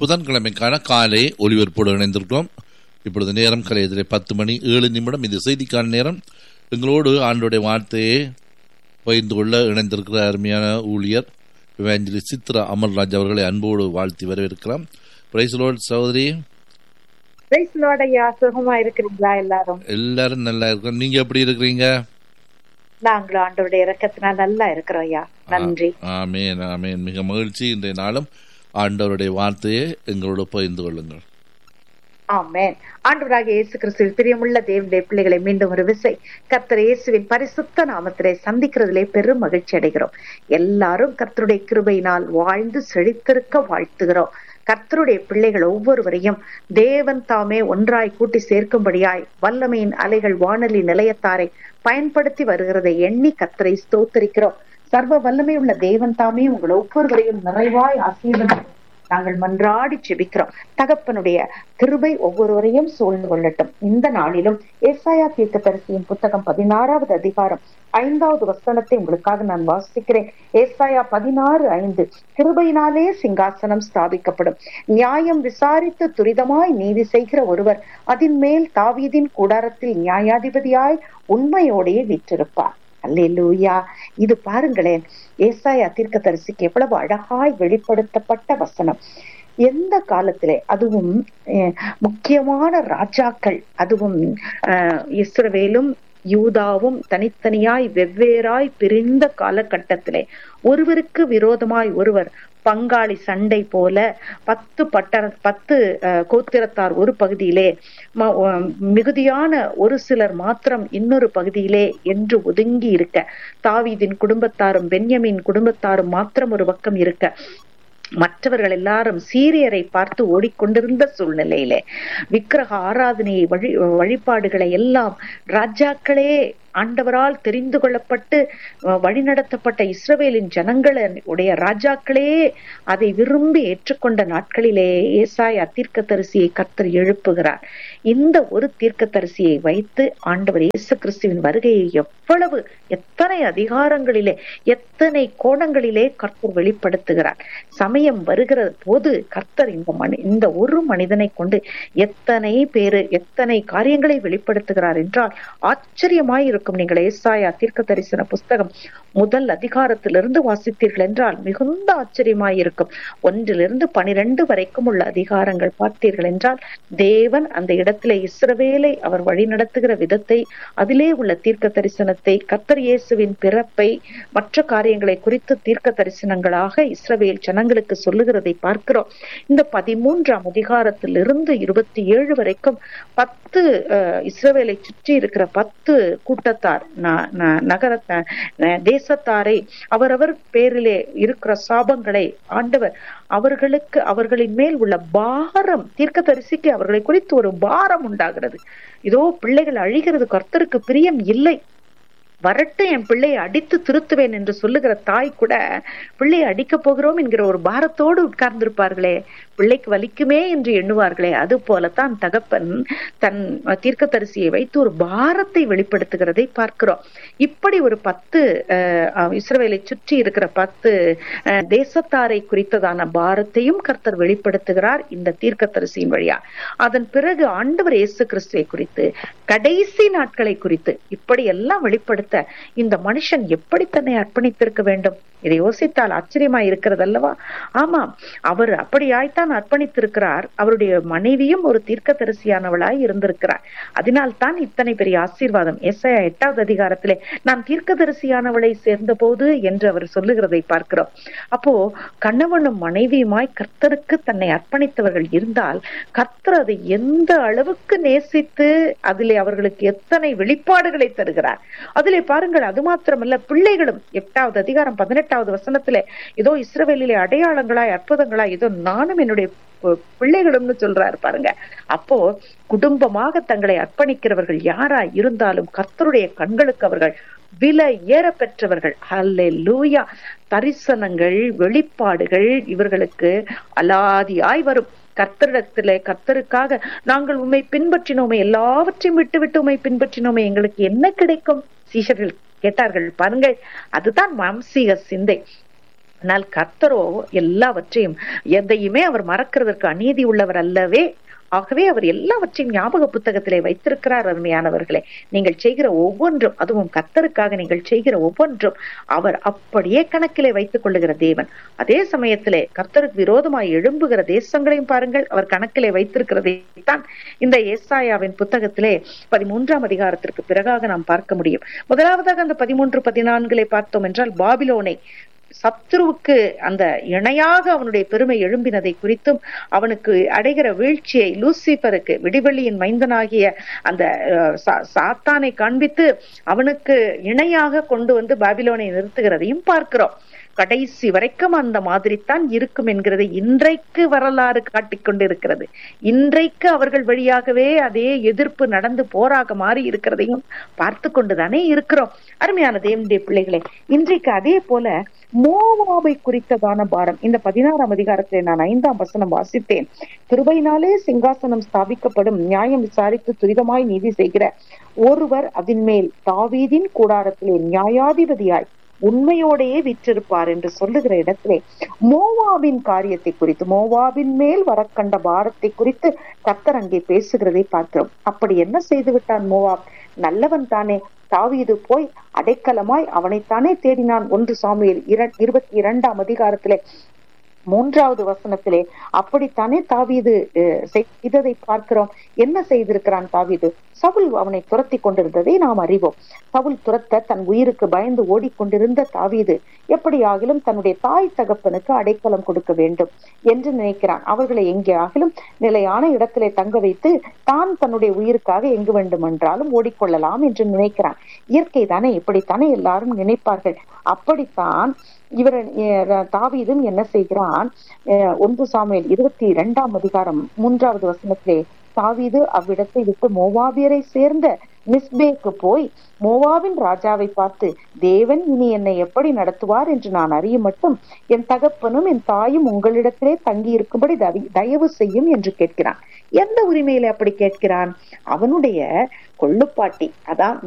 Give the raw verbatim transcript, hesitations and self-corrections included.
புதன்கிழமைக்கான காலை ஒலிபரப்போடு இணைந்திருக்கிறோம். இப்பொழுது நேரம் கலையதிலே பத்து மணி ஏழு நிமிடம். இது செய்திக்கான நேரம். எங்களோடு ஆண்டோடைய வார்த்தையை பகிர்ந்து கொள்ள இணைந்திருக்கிற அருமையான ஊழியர் இவாஞ்சலிஸ்ட் சித்ரா அமர்ராஜ் அவர்களை அன்போடு வாழ்த்தி வரவேற்கிறோம். பிரைஸ் லார்ட் சகோதரி. பிரைஸ் லார்ட் ஐயா. சுகமா இருக்கிறீங்களா? எல்லாரும் எல்லாரும் நல்லா இருக்கிறோம். நீங்க எப்படி இருக்கிறீங்க? நாங்களும் ஆண்டவருடைய இரக்கத்தினால் நல்லா இருக்கிறோம் ஐயா. நன்றி. ஆமேன் ஆமேன். மிக மகிழ்ச்சி. இன்றைய நாளும் ஆண்டவருடைய வார்த்தையை எங்களோடு பகிர்ந்து கொள்ளுங்கள். ஆமென். ஆண்டவராகிய இயேசு கிறிஸ்துவில் பிரியமுள்ள தேவனுடைய பிள்ளைகளை மீண்டும் ஒரு விசை கர்த்தர் இயேசுவின் பரிசுத்த நாமத்திலே சந்திக்கிறதிலே பெரும் மகிழ்ச்சி அடைகிறோம். எல்லாரும் கர்த்தருடைய கிருபையினால் வாழ்ந்து செழித்திருக்க வாழ்த்துகிறோம். கர்த்தருடைய பிள்ளைகள் ஒவ்வொருவரையும் தேவன் தாமே ஒன்றாய் கூட்டி சேர்க்கும்படியாய் வல்லமையின் அலைகள் வானொலி நிலையத்தாரை பயன்படுத்தி வருகிறதை எண்ணி கர்த்தரை ஸ்தோத்தரிக்கிறோம். சர்வ வல்லமை உள்ள தேவன் தாமே உங்கள் ஒவ்வொருவரையும் நிறைவாய் ஆசீர்வதித்து நாங்கள் மன்றாடி செபிக்கிறோம். தகப்பனுடைய கிருபை ஒவ்வொருவரையும் சூழ்ந்து கொள்ளட்டும். இந்த நாளிலும் ஏசாயா தீர்க்கதரிசியின் புத்தகம் பதினாறாவது அதிகாரம் ஐந்தாவது வசனத்தை உங்களுக்காக நான் வாசிக்கிறேன். ஏசாயா பதினாறு ஐந்து. கிருபையினாலே சிங்காசனம் ஸ்தாபிக்கப்படும், நியாயம் விசாரித்து துரிதமாய் நீதி செய்கிற ஒருவர் அதன் மேல் தாவீதின் கூடாரத்தில் நியாயாதிபதியாய் உண்மையோடையே வீற்றிருப்பார். அல்லேலூயா. இது பாருங்களேன், ஏசாயா தீர்க்கதரிசிக்கு எவ்வளவு அழகாய் வெளிப்படுத்தப்பட்ட வசனம். எந்த காலத்திலே, அதுவும் முக்கியமான ராஜாக்கள், அதுவும் அஹ் இஸ்ரவேலும் யூதாவும் தனித்தனியாய் வெவ்வேறாய் பிரிந்த காலகட்டத்திலே ஒருவருக்கு விரோதமாய் ஒருவர் பங்காளி சண்டை போல பத்து பட்டண பத்து கோத்திரத்தார் ஒரு பகுதியிலே, மிகுதியான ஒரு சிலர் மாத்திரம் இன்னொரு பகுதியிலே என்று ஒதுங்கி இருக்க, தாவீதின் குடும்பத்தாரும் பென்யமின் குடும்பத்தாரும் மாத்திரம் ஒரு பக்கம் இருக்க, மற்றவர்கள் எல்லாரும் சீரியரை பார்த்து ஓடிக்கொண்டிருந்த சூழ்நிலையிலே விக்கிரக ஆராதனையை வழி வழிபாடுகளை எல்லாம் ராஜாக்களே, ஆண்டவரால் தெரிந்து கொள்ளப்பட்டு வழிநடத்தப்பட்ட இஸ்ரவேலின் ஜனங்களுடைய ராஜாக்களே அதை விரும்பி ஏற்றுக்கொண்ட நாட்களிலே ஏசாயா தீர்க்கதரிசியை கர்த்தர் எழுப்புகிறார். இந்த ஒரு தீர்க்கதரிசியை வைத்து ஆண்டவர் இயேசு கிறிஸ்துவின் வருகையை எவ்வளவு எத்தனை அதிகாரங்களிலே எத்தனை கோணங்களிலே கர்த்தர் வெளிப்படுத்துகிறார். சமயம் வருகிற போது கர்த்தர் இந்த மனி இந்த ஒரு மனிதனை கொண்டு எத்தனை பேரு எத்தனை காரியங்களை வெளிப்படுத்துகிறார் என்றால் ஆச்சரியமாய் இருக்கும். நீங்கள் ஏசாயா தீர்க்க தரிசன புஸ்தகம் முதல் அதிகாரத்திலிருந்து வாசித்தீர்கள் என்றால் மிகுந்த ஆச்சரியமாயிருக்கும். ஒன்றிலிருந்து பனிரெண்டு வரைக்கும் உள்ள அதிகாரங்கள் பார்த்தீர்கள் என்றால் தேவன் அந்த இடத்திலே இஸ்ரவேலை அவர் வழி நடத்துகிற விதத்தை, அதிலே உள்ள தீர்க்க தரிசனத்தை, கர்த்தர் இயேசுவின் பிறப்பை, மற்ற காரியங்களை குறித்து தீர்க்க தரிசனங்களாக இஸ்ரவேல் ஜனங்களுக்கு சொல்லுகிறதை பார்க்கிறோம். இந்த பதிமூன்றாம் அதிகாரத்திலிருந்து இருபத்தி ஏழு வரைக்கும் பத்து இஸ்ரவேலை சுற்றி இருக்கிற பத்து கூட்டத்தார் நகர தேசத்தாரை அவரவர் பேரிலே இருக்கிற சாபங்களை ஆண்டவர் அவர்களுக்கு அவர்களின் மேல் உள்ள பாரம், தீர்க்கதரிசிக்கு அவர்களை குறித்து ஒரு பாரம் உண்டாகிறது. இதோ பிள்ளைகள் அழிகிறது, கர்த்தருக்கு பிரியம் இல்லை, வரட்டு என் பிள்ளையை அடித்து திருத்துவேன் என்று சொல்லுகிற தாய் கூட பிள்ளையை அடிக்க போகிறோம் என்கிற ஒரு பாரத்தோடு உட்கார்ந்திருப்பார்களே, பிள்ளைக்கு வலிக்குமே என்று எண்ணுவார்களே. அது போலத்தான் தகப்பன் தன் தீர்க்கதரிசியை வைத்து ஒரு பாரத்தை வெளிப்படுத்துகிறதை பார்க்கிறோம். இப்படி ஒரு பத்து அஹ் இஸ்ரவேலை சுற்றி இருக்கிற பத்து அஹ் தேசத்தாரை குறித்ததான பாரத்தையும் கர்த்தர் வெளிப்படுத்துகிறார் இந்த தீர்க்கதரிசியின் வழியா. அதன் பிறகு ஆண்டவர் இயேசு கிறிஸ்துவை குறித்து, கடைசி நாட்களை குறித்து இப்படி எல்லாம் வெளிப்படுத்த இந்த மனுஷன் எப்படி தன்னை அர்ப்பணித்திருக்க வேண்டும்? இதை யோசித்தால் ஆச்சரியமா இருக்கிறது அல்லவா? ஆமாம், அவர் அப்படியாய்த்தான் அர்ப்பணித்திருக்கிறார். அவருடைய மனைவியும் ஒரு தீர்க்கதரிசியானவளாய் இருந்திருக்கிறார். அதனால் தான் இத்தனை பெரிய ஆசீர்வாதம். ஏசாயா எட்டாவது அதிகாரத்திலே நான் தீர்க்கதரிசியானவளை சேர்ந்த போது என்று அவர் சொல்லுகிறதை பார்க்கிறோம். அப்போ கணவனும் மனைவியுமாய் கர்த்தருக்கு தன்னை அர்ப்பணித்தவர்கள் இருந்தால் கர்த்தர் அதை எந்த அளவுக்கு நேசித்து அதிலே அவர்களுக்கு எத்தனை வெளிப்பாடுகளை தருகிறார். அதிலே பாருங்கள், அது மாத்திரமல்ல, பிள்ளைகளும் எட்டாவது அதிகாரம் பதினெட்டாவது வசனத்திலே ஏதோ இஸ்ரவேலிலே அடையாளங்களாய் அற்புதங்களாய் ஏதோ நானும் என்னுடைய பிள்ளைகளும்னு சொல்றாரு பாருங்க. அப்போ குடும்பமாக தங்களை அர்ப்பணிக்கிறவர்கள் யாரா இருந்தாலும் கர்த்தருடைய கண்களுக்கு அவர்கள் விலை ஏற பெற்றவர்கள். ஹல்லேலூயா. தரிசனங்கள், வெளிப்பாடுகள் இவர்களுக்கு அலாதியாய் வரும். கர்த்தரிடத்திலே கர்த்தருக்காக நாங்கள் உம்மை பின்பற்றினோமே, எல்லாவற்றையும் விட்டு விட்டு உம்மை பின்பற்றினோமே, எங்களுக்கு என்ன கிடைக்கும்? சீஷர்கள் கேட்டார்கள் பாருங்கள். அதுதான் மாம்சீக சிந்தை. ஆனால் கர்த்தரோ எல்லாவற்றையும் எதையுமே அவர் மறக்கிறதற்கு அநீதி உள்ளவர் அல்லவே. ஆகவே அவர் எல்லாவற்றையும் ஞாபக புத்தகத்திலே வைத்திருக்கிறார். அருமையானவர்களே, நீங்கள் செய்கிற ஒவ்வொன்றும், அதுவும் கர்த்தருக்காக நீங்கள் செய்கிற ஒவ்வொன்றும் அவர் அப்படியே கணக்கிலே வைத்துக் கொள்ளுகிற தேவன். அதே சமயத்திலே கர்த்தருக்கு விரோதமாய் எழும்புகிற தேசங்களையும் பாருங்கள், அவர் கணக்கிலே வைத்திருக்கிறதை தான் இந்த ஏசாயாவின் புத்தகத்திலே பதிமூன்றாம் அதிகாரத்திற்கு பிறகாக நாம் பார்க்க முடியும். முதலாவதாக அந்த பதிமூன்று பதினான்கிலே பார்த்தோம் என்றால், பாபிலோனை சத்ருவுக்கு அந்த இணையாக அவனுடைய பெருமை எழும்பினதை குறித்தும், அவனுக்கு அடைகிற வீழ்ச்சியை, லூசிபருக்கு விடிவெள்ளியின் மைந்தனாகிய அந்த சாத்தானை காண்பித்து அவனுக்கு இணையாக கொண்டு வந்து பாபிலோனை நிறுத்துகிறதையும் பார்க்கிறோம். கடைசி வரைக்கும் அந்த மாதிரி தான் இருக்கும் என்கிறது இன்றைக்கு வரலாறு காட்டிக் கொண்டிருக்கிறது. இன்றைக்கு அவர்கள் வழியாகவே அதே எதிர்ப்பு நடந்து போராக மாறி இருக்கிறதையும் பார்த்து கொண்டுதானே இருக்கிறோம். அருமையான தேவனுடைய பிள்ளைகளே, இன்றைக்கு அதே போல மோவாபை குறித்ததான பாரம் இந்த பதினாறாம் அதிகாரத்திலே நான் ஐந்தாம் வசனம் வாசித்தேன். கிருபையினாலே சிங்காசனம் ஸ்தாபிக்கப்படும், நியாயம் விசாரித்து துரிதமாய் நீதி செய்கிற ஒருவர் அதன் மேல் தாவீதின் கூடாரத்திலே நியாயாதிபதியாய் உண்மையோடையே விற்றிருப்பார் என்று சொல்லுகிற இடத்திலே மோவாபின் காரியத்தை குறித்து, மோவாபின் மேல் வர கண்ட பாரத்தை குறித்து கர்த்தர் அங்கே பேசுகிறதை பார்க்கிறோம். அப்படி என்ன செய்து விட்டான் மோவாப்? நல்லவன் தானே. தாவீது போய் அடைக்கலமாய் அவனைத்தானே தேடினான். ஒன்று சாமுவேல் இருபத்தி இரண்டாம் அதிகாரத்திலே மூன்றாவது வசனத்திலே அப்படித்தானே தாவீது செய்ததை பார்க்கிறோம். என்ன செய்திருக்கிறான் தாவீது? சவுல் அவனை துரத்தி கொண்டிருந்ததை நாம் அறிவோம். சவுல் துரத்த தன் உயிருக்கு பயந்து ஓடிக்கொண்டிருந்த தாவீது எப்படி ஆகிலும் தன்னுடைய தாய் தகப்பனுக்கு அடைக்கலம் கொடுக்க வேண்டும் என்று நினைக்கிறான். அவர்களை எங்கே ஆகிலும் நிலையான இடத்திலே தங்க வைத்து தான் தன்னுடைய உயிருக்காக எங்கு வேண்டுமென்றாலும் ஓடிக்கொள்ளலாம் என்று நினைக்கிறான். இயற்கை தானே, இப்படித்தானே எல்லாரும் நினைப்பார்கள். அப்படித்தான் இவர் தாவீதும் என்ன செய்கிறான்? ஒன்று சாமுவேல் இருபத்தி இரண்டாம் அதிகாரம் மூன்றாவது வசனத்திலே தாவீது அவ்விடத்தை விட்டு மோவாபியரை சேர்ந்த மிஸ்பேக்கு போய் மோவாபின் ராஜாவை பார்த்து, தேவன் இனி என்னை எப்படி நடத்துவார் என்று நான் அறிய மட்டும் என் தகப்பனும் என் தாயும் உங்களிடத்திலே தங்கி இருக்கும்படி தயவு செய்யும் என்று கேட்கிறான். எந்த உரிமையில அப்படி கேட்கிறான்? அவனுடைய கொள்ளுப்பாட்டி, அதான்